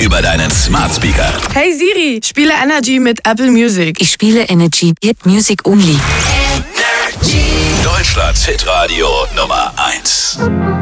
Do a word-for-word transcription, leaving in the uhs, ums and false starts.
über deinen Smart Speaker. Hey Siri, spiele Energy mit Apple Music. Ich spiele Energy, Hit Music Only. Deutschlands Hitradio Nummer eins.